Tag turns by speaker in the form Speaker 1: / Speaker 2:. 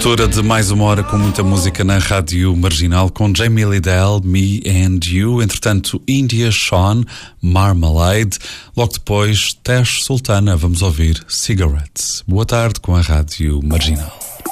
Speaker 1: Abertura de mais uma hora com muita música na Rádio Marginal com Jamie Lidell, Me and You. Entretanto, India Shawn, Marmalade. Logo depois, Tesh Sultana. Vamos ouvir Cigarettes. Boa tarde com a Rádio Marginal.